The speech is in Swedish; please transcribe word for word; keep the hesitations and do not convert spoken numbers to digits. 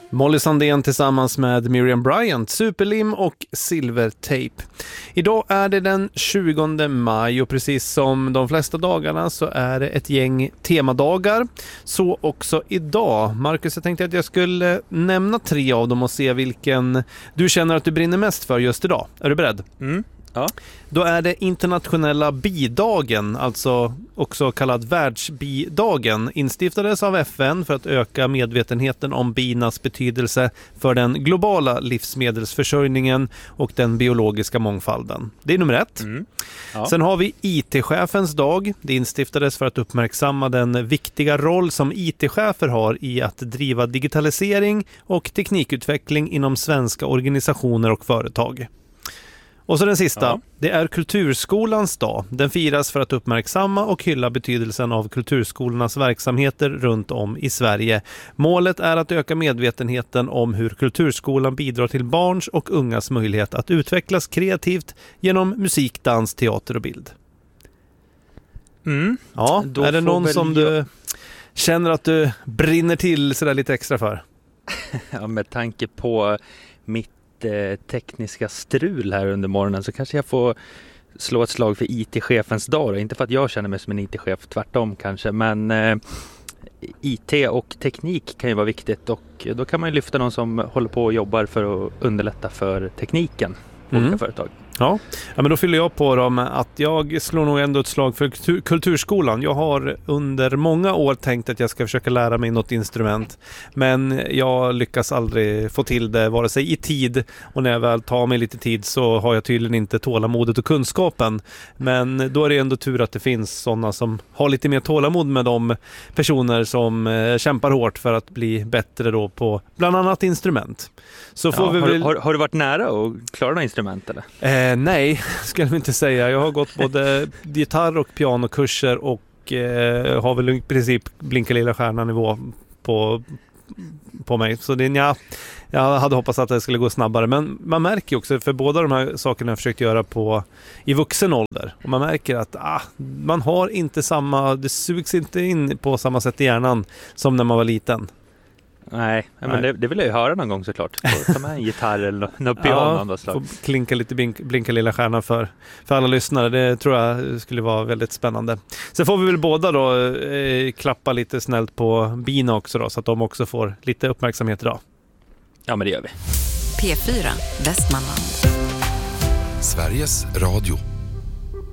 Molly Sandén tillsammans med Miriam Bryant, Superlim och Silvertape. Idag är det den tjugonde maj och precis som de flesta dagarna så är det ett gäng temadagar. Så också idag. Marcus, jag tänkte att jag skulle nämna tre av dem och se vilken du känner att du brinner mest för just idag. Är du beredd? Mm. Ja. Då är det internationella bidagen, alltså också kallad världsbidagen, instiftades av F N för att öka medvetenheten om binas betydelse för den globala livsmedelsförsörjningen och den biologiska mångfalden. Det är nummer ett. Mm. Ja. Sen har vi I T-chefens dag. Det instiftades för att uppmärksamma den viktiga roll som I T-chefer har i att driva digitalisering och teknikutveckling inom svenska organisationer och företag. Och så den sista, ja. Det är Kulturskolans dag. Den firas för att uppmärksamma och hylla betydelsen av kulturskolornas verksamheter runt om i Sverige. Målet är att öka medvetenheten om hur kulturskolan bidrar till barns och ungas möjlighet att utvecklas kreativt genom musik, dans, teater och bild. Mm. Ja, Då är det någon väl som jag... du känner att du brinner till sådär lite extra för? Ja, med tanke på mitt tekniska strul här under morgonen så kanske jag får slå ett slag för I T-chefens dag. Inte för att jag känner mig som en I T-chef, tvärtom kanske, men eh, I T och teknik kan ju vara viktigt och då kan man ju lyfta någon som håller på och jobbar för att underlätta för tekniken på Mm. olika företag. Ja. ja, men då fyller jag på dem att jag slår nog ändå ett slag för kultur- kulturskolan. Jag har under många år tänkt att jag ska försöka lära mig något instrument, men jag lyckas aldrig få till det vare sig i tid, och när jag väl tar mig lite tid så har jag tydligen inte tålamodet och kunskapen. Men då är det ändå tur att det finns sådana som har lite mer tålamod med de personer som eh, kämpar hårt för att bli bättre då på bland annat instrument. Så får Ja, vi har, väl... har, har du varit nära att klara några instrument eller? Eh, nej, ska jag inte säga. Jag har gått både gitarr- och pianokurser och eh, har väl i princip blinka lilla stjärna-nivå på, på mig. Så det, ja, jag hade hoppats att det skulle gå snabbare. Men man märker också, för båda de här sakerna jag försökt göra på, i vuxen ålder. Och man märker att ah, man har inte samma, det sugs inte in på samma sätt i hjärnan som när man var liten. Nej, men Nej. Det, det vill jag ju höra någon gång såklart. Ta med en gitarr eller något, något piano. Ja, slag. få klinka lite blink, blinka lilla stjärna för, för alla lyssnare. Det tror jag skulle vara väldigt spännande. Sen får vi väl båda då eh, klappa lite snällt på bina också då, så att de också får lite uppmärksamhet idag. Ja, men det gör vi. P fyra, Västmanland. Sveriges Radio.